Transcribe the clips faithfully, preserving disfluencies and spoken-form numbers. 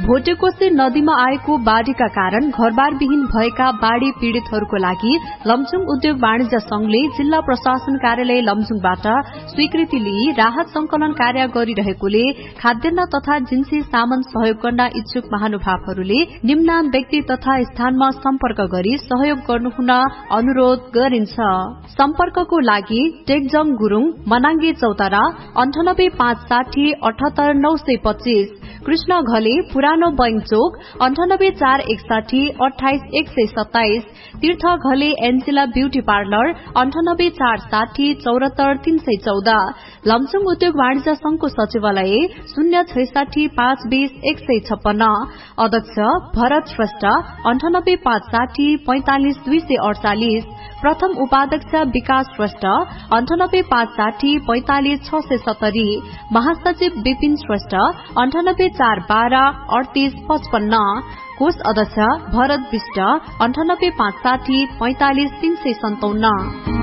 भोटेकोसे नदीमा आएको बाढ़ीका कारण घरबारविहीन भएका बाढ़ी पीड़ितहरूको लागि लमजुङ उद्योग वाणिज्य संघले जिल्ला प्रशासन कार्यालय लमजुङबाट स्वीकृति लिई राहत संकलन कार्य गरिरहेकोले खाद्यान्न तथा जिन्सी सामान सहयोग गर्न इच्छुक महानुभावहरूले निम्न व्यक्ति तथा स्थानमा सम्पर्क गरी सहयोग गर्नुहुन अनुरोध गरिन्छ। सम्पर्कको लागि टेकजङ गुरूङ, मनाङ्गे चौतारा, अन्ठानब्बे पाँच साठी अठहत्तर नौ सय पच्चीस, कृष्ण घले, पुरानो बैंक चोक, अन्ठानब्बे चार एकसाठी अठाइस एक सय सत्ताइस, तीर्थ घले एन्जेला ब्यूटी पार्लर, अन्ठानब्बे चार साठी चौरात्तर तीन सय चौध, लमजुङ उद्योग वाणिज्य संघको सचिवालय शून्य छैसाठी पाँच बीस एक सय छप्पन्न, अध्यक्ष भरत श्रेष्ठ, अन्ठानब्बे पाँच साठी पैंतालिस दुई सय अड़चालिस, प्रथम उपाध्यक्ष विकास श्रेष्ठ, अन्ठानब्बे पाँच साठी पैंतालिस छ सय सत्तरी, महासचिव विपिन श्रेष्ठ, अन्ठानब्बे चार बाह्र अडतीस पचपन्न, कोष अध्यक्ष भरत विष्ट, अन्ठानब्बे पाँच साठी पैंतालिस तीन सय सन्ताउन्न।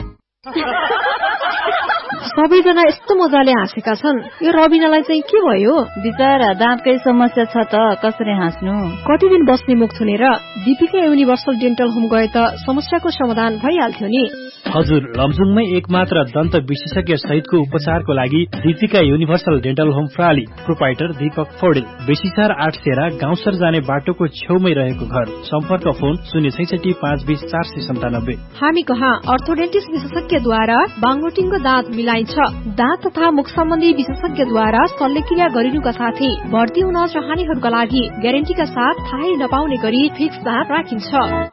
सबैजना यस्तो मजाले हाँसेका छन्, यो रबिनालाई चाहिँ के भयो? बिचारा दाँतकै समस्या छ त, कसरी हाँस्नु? कति दिन बस्ने मुख थुनेर दीपिका युनिभर्सल डेन्टल होम गए त समस्याको समाधान भइहाल्थ्यो नि। हजुर, लमजुङमै एकमात्र दन्त विशेषज्ञ सहितको उपचारको लागि Deepika universal dental home प्राली, proprietor Deepak Paudel, बेसीचार आठ सेरा गाउँसर जाने बाटोको छेउमै रहेको घर। सम्पर्क फोन शून्य छैसठी पाँच बीस चार सय सन्तानब्बे। हामी कहाँ अर्थोडेन्टिस्ट विशेषज्ञद्वारा बाङोटिङको दाँत मिलाइन्छ। दाँत तथा मुख सम्बन्धी विशेषज्ञद्वारा शल्यक्रिया गरिनुका साथै भर्ती हुन चाहनेहरूका लागि ग्यारेन्टीका साथ थाहै नपाउने गरी फिक्स दाँत राखिन्छ।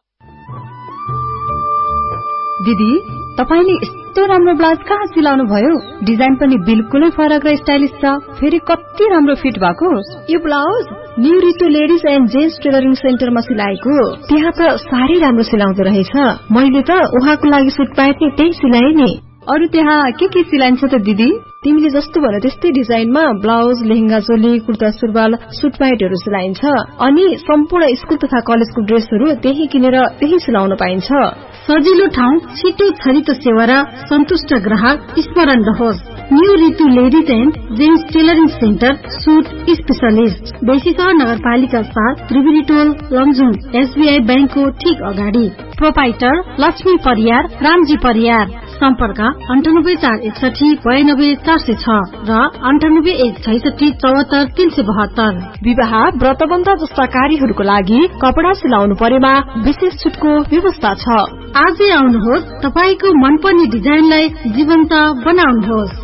दिदी, तपाईले यस्तो राम्रो ब्लाउज कहाँ सिलाउनु भयो? डिजाइन पनि बिल्कुलै फरक र स्टाइलिश छ, फेरि कति राम्रो फिट भएको। यो blouse new Ritu ladies and gents tailoring सेन्टरमा सिलाएको। त्यहाँ त साह्रै राम्रो सिलाउँदो रहेछ। मैले त उहाँको लागि सुट प्यान्ट नि त्यही सिलाएँ नि। अरु त्यहाँ के के सिलाइन्छ त दिदी? तिमीले जस्तो भने त्यस्तै डिजाइनमा ब्लाउज, लेहेंगा चोली, कुर्ता सुरुवाल, सुट प्यान्टहरू सिलाइन्छ। अनि सम्पूर्ण स्कुल तथा कलेजको ड्रेसहरू त्यही किनेर त्यही सिलाउन पाइन्छ। सजिलो ठाउँ, छिटो छरितो सेवा र सन्तुष्ट ग्राहक स्मरण रहोस्। New Ritu ladies and gents tailoring centre, suit specialist, बेसीसर नगरपालिका साथ, त्रिवेणी टोल, लमजुङ, एसबीआई बैंकको ठीक अगाडि। प्रोपाइटर लक्ष्मी परियार, रामजी परियार। सम्पर्क अन्ठानब्बे चार एकसाठी बयानब्बे चार सय छ र अन्ठानब्बे एक छैसठी चौहत्तर तीन सय बहत्तर। विवाह, व्रतबन्ध जस्ता कार्यहरूको लागि कपडा सिलाउनु परेमा विशेष छुटको व्यवस्था छ। आजै आउनुहोस्, तपाईको मनपर्ने डिजाइनलाई जीवन्त बनाउनुहोस्।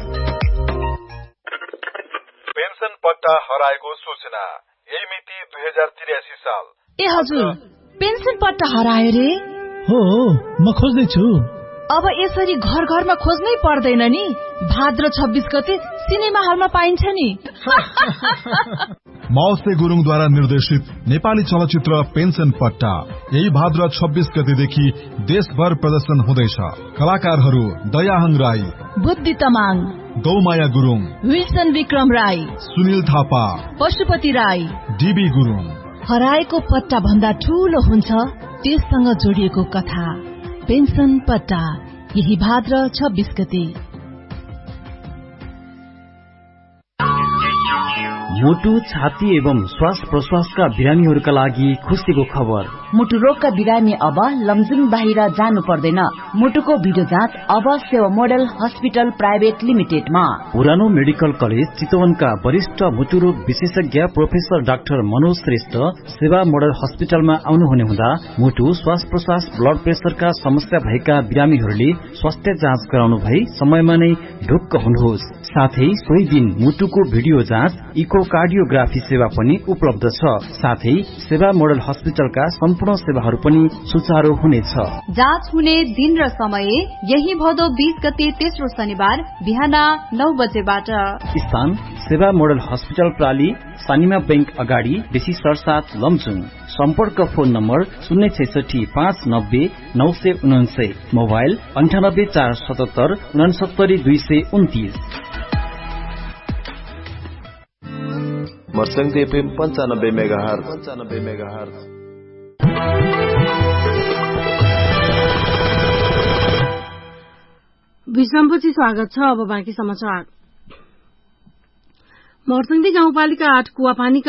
पेन्सन पट्टा हराएको सूचना, यही मिति दुई हजार त्रियासी साल। ए हजुर, पेन्सन पट्टा हरायो रे? हो, म खोज्दैछु। अब यसरी घर घरमा खोज्नै पर्दैन नि, भाद्र छब्बीस गते सिनेमा हलमा पाइन्छ नि। माउसे गुरुङद्वारा निर्देशित नेपाली चलचित्र पेन्सन पट्टा यही भाद्र छब्बीस गतेदेखि देशभर प्रदर्शन हुँदैछ। कलाकारहरू दयाहाङ राई, बुद्धि तमाङ, गौमाया गुरुङ, विल्सन विक्रम राई, सुनिल थापा, पशुपति राई, डीबी गुरुङ। हराएको पट्टा भन्दा ठूलो हुन्छ त्यससँग जोडिएको कथा। पेन्सन पट्टा यही भाद्र छब्बीस गते। मुटु, छाती एवं श्वास प्रश्वासका बिरामीहरूका लागि खुसीको खबर। मुटु रोगका बिरामी अब लमजुङ बाहिर जानु पर्दैन। मुटुको भिडियो जाँच अब सेवा मोडल हस्पिटल प्राइभेट लिमिटेडमा। पुरानो मेडिकल कलेज चितवनका वरिष्ठ मुटु रोग विशेषज्ञ प्रोफेसर डाक्टर मनोज श्रेष्ठ सेवा मोडल हस्पिटलमा आउनुहुने हुँदा मुटु, श्वास प्रश्वास, ब्लड प्रेसरका समस्या भएका बिरामीहरूले स्वास्थ्य जाँच गराउनु भई समयमा नै ढुक्क हुनुहोस्। साथै सोही दिन मुटुको भिडियो जाँच, इको कार्डियोग्राफी सेवा पनि उपलब्ध छ। साथै सेवा मोडल हस्पिटलका सम्पूर्ण सेवाहरू पनि सुचारू हुनेछ। जाँच हुने दिन र समय यही भदौ बीस गते तेस्रो शनिबार बिहान नौ बजेबाट। स्थान सेवा मोडल हस्पिटल प्राली, सानिमा बैंक अगाडि, बेसी सरसात, लमजुङ। सम्पर्क फोन नम्बर शून्य छैसठी पाँच नब्बे नौ सय उनान्सय, मोबाइल अन्ठानब्बे चार सतहत्तर उनासत्तरी दुई सय उन्तीस। मर्सङ्गे एफएम पञ्चानब्बे मेगाहर्ज पञ्चानब्बे मेगाहर्ज। विश्रामपछि स्वागत छ। अब बाँकी समाचार। मर्सङ्गे गाउँपालिका आठ कुवापानीका